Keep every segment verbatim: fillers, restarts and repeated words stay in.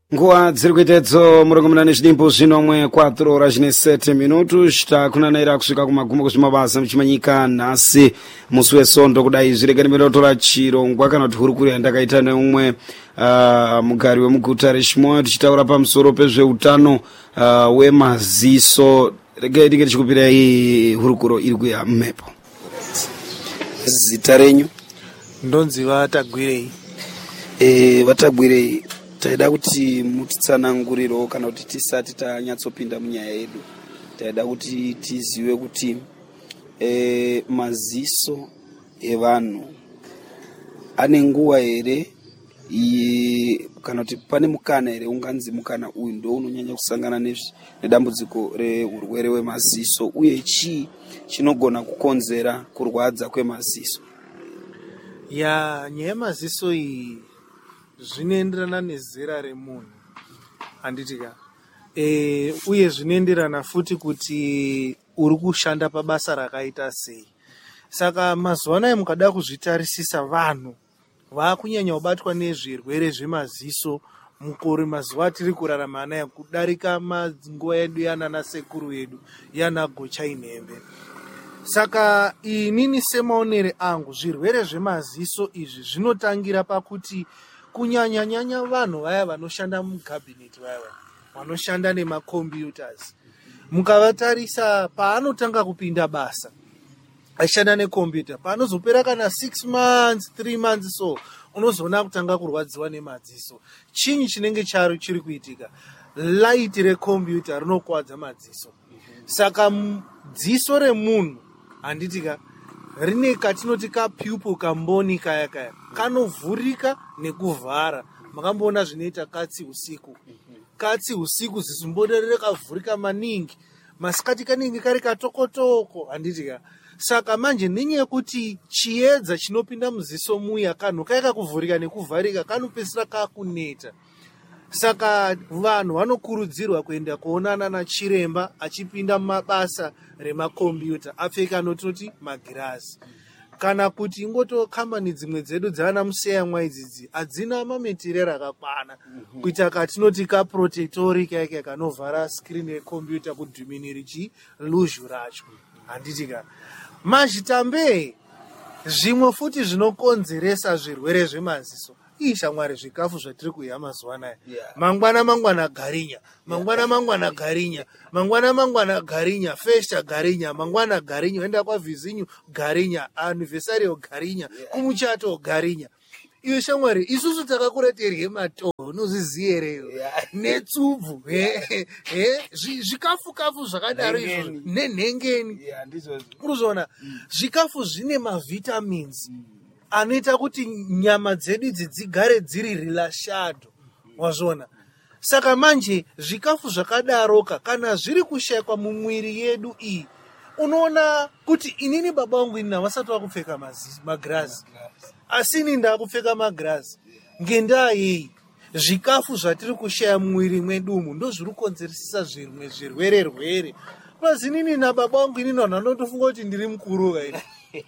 Nguwa dzirikuitedzo murongomera chidimbo zvinomwe quatro horas ne sete minutos takunanaira kusvika kumagumo kuzvimabasa muchimanyika nhasi musi wesondo kudai zvirekani minotora chirongwa kana kuti hurukuri ndakaita neumwe uh, mugari wemuguta reChimoyo tichitaura pamusoro pezveutano uh, wemaziso rege ndinge tichikupirai hurukuro iri kuya mhepo. Zita renyu? Ndonzi Vatagwirei. Eh Vatagwirei, taida kuti mutitsananguriro kana kuti tisati tanyatsopinda munyaya yedu taida kuti tizive kuti e, maziso evanhu ane nguwa here kana kuti pane mukana here unganzi mukana uyu ndo unonyanya kusangana nedambudziko reurwere wemaziso uye chii chinogona kukonzera kurwadza kwemaziso? Ya nyaya yemaziso iyi zvinoenderana nezera remunhu handitika e, uye zvinoenderana futi kuti uri kushanda pabasa rakaita sei. Saka mazuva anaya mukada kuzvitarisisa vanhu vakunyanya kubatwa nezvirwere zvemaziso mukore mazuva atiri kurarama anaya kudarika nguva yedu yanana sekuru yedu yana Gochainembe. Saka inini semaonere angu zvirwere zvemaziso izvi zvinotangira pakuti kunyanya nyanya vanhu vaya vanoshanda mukabineti vaya vanoshanda nemacomputers mukavatarisa paanotanga kupinda basa ashanda necomputer paanozopera kana six months three months so unozoona kutanga kurwadziwa nemadziso. Chinyi chinenge chari chiri kuitika? Light recomputer rinokuwadza madziso. Saka dziso remunhu handitika rine katinoti kapupil kamboni kaya kaya kanovhurika nekuvhara. Makamboona zvinoita katsi usiku. Katsi usiku zisimbodere rekavhurika maningi masikati kanenge kari katokotoko handitika. Saka manje nenyaya yekuti chiedza chinopinda muziso muya kanhu kaika kuvhurika nekuvharika kanopesera kakuneta. Saka vanhu vanokurudzirwa kuenda kuonana nachiremba achipinda mumabasa remakombiyuta apfeka nototi magirazi. Kana kuti ingoto kambani dzimwe dzedu dzaana museyamwa idzidzi hadzina mametirera akakwana kuita katinoti kaprotectori kaika kanovhara screen yekombiyuta kudhiminiri chiluzhu racho handitika. Mazvitambe zvimwe futi zvinokonzeresa zvirwere zvemaziso ishamwari zvikafu zvatiri kuya mazuva anaya. Mangwana mangwana garinya, mangwana mangwana garinya, mangwana mangwana garinya, festa garinya, mangwana garinya, enda kwa vizinyu garinya, anniversary garinya, kumuchato garinya. Iyo shamwari isusu takakura terye mato nozviziye rero netsubvu he he zvikafu kafu zvakadaro izvo nenhengeni unozoona zvikafu zvine mavitamins anoita kuti nyama dzedu idzi dzigare dziri rilashado wazvona. Saka manje zvikafu zvakadaroka kana zviri kushayikwa mumwiri yedu iyi unoona kuti inini baba vangu ini havasati vakupfeka magirazi asi ini ndakupfeka magirazi ngendaa yei zvikafu zvatiri kushaya mumwiri mwedu umu ndo zviri kukonzeresa zvimwe zvirwere rwere. Plazi inini nababa vangu ini vanhu vanotofunga kuti ndiri mukuru kaini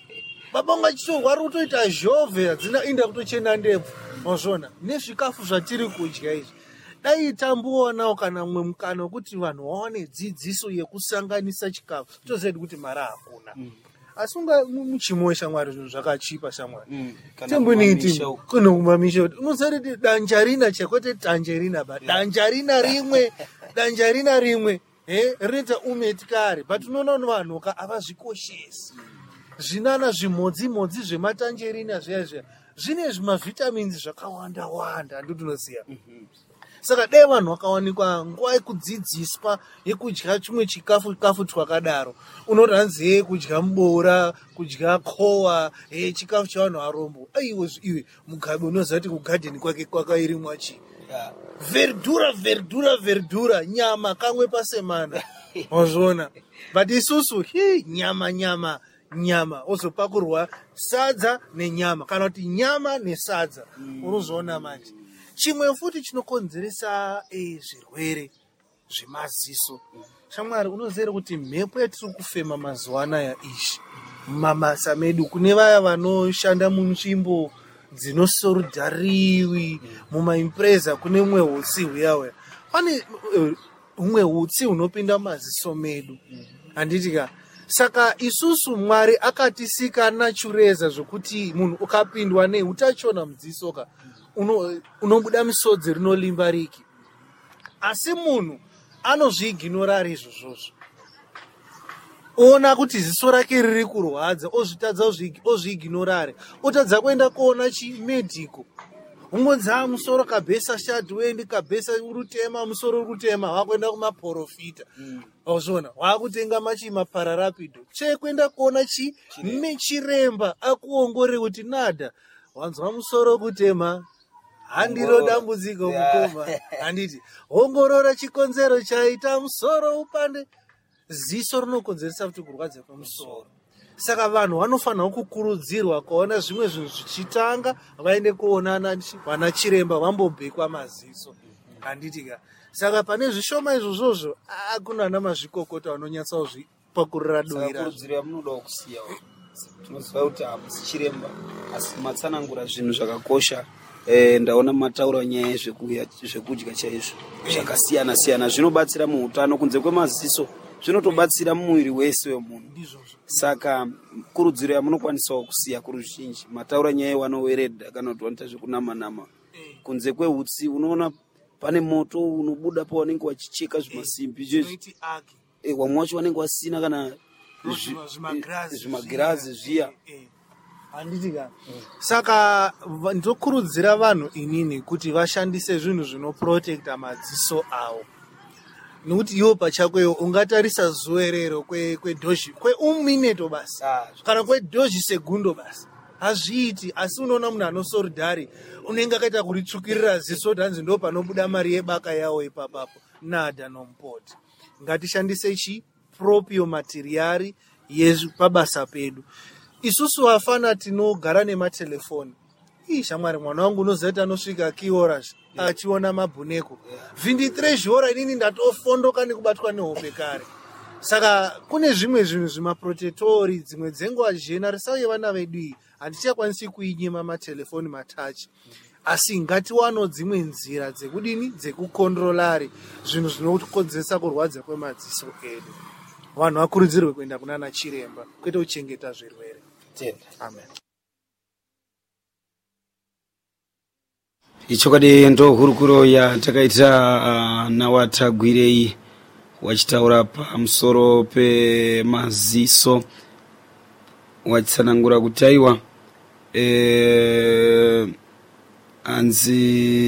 baba vangu achitorwara kutoita zhovhe hadzina inda kutochena ndebvu wazvona nezvikafu zvatiri kudya izvi. Dai tamboonawo kana mumwe mukana wekuti vanhu vawane dzidziso yekusanganisa chikafu tozedi kuti mara hakuna mm. Asi unga muChimoyo shamwari zvinhu zvakachipa shamwari mm. Temboniti kuno kumamisha unozariti danjarina chekwete tangerina ba danjarina rimwe danjarina rimwe eh rinoita umetikari but unoona vanhu ka avazvikoshesi zvinana zvimodzi modzi zvematangerina zviya zviya zvine zvimavitamins zvakawanda wanda ndotinoziya. mm-hmm. Saka dai vanhu vakawanikwa nguva yekudzidziswa yekudya chimwe chikafu chikafu twakadaro unoranzi kudya muboora kudya kowa eh chikafu chavanhu varombo aiwe iwe mugabe unozati kugadheni kwake kwakairimwa chi yeah. verdura verdura verdura nyama kamwe pasemana wazvona but isusu hi nyama nyama nyama ozopakurwa sadza nenyama kana kuti nyama nesadza mm. Unozoona manje chimwe futi chinokonzeresa eh zvirwere zvemaziso shamwari unozere kuti mhepo yatiri kufema mazuva anaya ishi mumabasa medu kune vaya vanoshanda munzvimbo dzinosorudhariwi mumaimpreza kune umwe hutsi huya huya pane umwe hutsi hunopinda mumaziso medu handitika. Saka isusu Mwari akatisika nachureza zvokuti munhu ukapindwa neutachona mudzisoka unobuda uno misodzi rinolimba riki, asi munhu anozviignorari izvozvozvo, ona kuti ziso rake riri kurwadza, ozvitadza ozviignorare, otadza kuenda kuona chimedhiko. Ungonza musoro kabhesa shadwendi kabhesa urutema musoro urutema wakwenda kumaprofita ozvona wakutenga machi mapararapido chekwenda kuona chi mechiremba akuongore kuti nada wanzwa musoro kutema handiro dambudziko mukoma handiti ongorora chikonzero chaita musoro upande. Ziso rinokonzeresa kuti kurwadza kwemusoro. Saka vanhu vanofanira kukurudzirwa kuona zvimwe zvinhu zvichitanga vaende kuonana vana chiremba vambobhekwa maziso handitika. Saka pane zvishoma izvozvozvo akuna ana mazvikokota vanonyatsa kuzvipakurira doira. Kurudziro yamunoda kusiya tinoziva kuti hamusi chiremba asi matsanangura zvinhu zvakakosha. Eh, ndaona mataura nyaya zvekudya chaizvo zvakasiyana siyana zvinobatsira muutano kunze kwemaziso zvinotobatsira mumwiri wese wemunhu. Saka kurudziro yamunokwanisawo kusiya kuruzhinji mataura nyaya wanoweredha kana kuti wanoita zvekunama nama kunze kwehutsi unoona pane moto unobuda pawanenge wachicheka zvimasimbi izvozvi wamwe wacho wanenge wasina kana zvimagirazi zviya handitika. Saka ndokurudzira vanhu inini kuti vashandise zvinhu zvinoprotekta madziso avo, nokuti iwo pachakweyo ungatarisa zuwerero kwedhozhi kweumineto basi kana kwedhozhi segundo basi hazviiti, asi unoona munhu anosorodhari unenge akaita kuritsvukirira ziso dhanzi ndo panobuda mari yebaka yawo ipapapo nada nompoti. Ngatishandise chi proprio materiari yepabasa pedu. Isusu vafana tinogara nematelefoni. Ii shamwari mwana wangu unozaita anosvika kihoras achiona mabhuneko vhindi trezhora inini ndatofondoka nekubatwa nehope kare. Saka kune zvimwe zvinhu zvimaprotetori dzimwe dzenguva zhena risauye vana vedu iyi hatichakwanisi kuinyima matelefoni matachi, asi ngatiwano dzimwe nzira dzekudini dzekukondrolari zvinhu zvinokonzeresa kurwadza kwemadziso edu. Vanhu vakurudzirwe kuenda kunana chiremba kwete kuchengeta zvirwere. Amen. Ichokadi ndo hurukuro yatakaita uh, nawatagwirei wachitaura pamusoro pemaziso wachitsanangura kuti aiwa eh, anzi